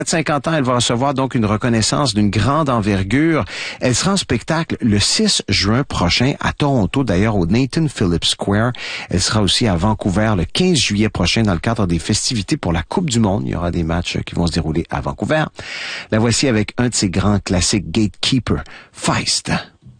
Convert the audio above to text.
50 ans, elle va recevoir donc une reconnaissance d'une grande envergure. Elle sera en spectacle le 6 juin prochain à Toronto, d'ailleurs au Nathan Phillips Square. Elle sera aussi à Vancouver le 15 juillet prochain dans le cadre des festivités pour la Coupe du Monde. Il y aura des matchs qui vont se dérouler à Vancouver. La voici avec un de ses grands classiques, Gatekeeper, Feist.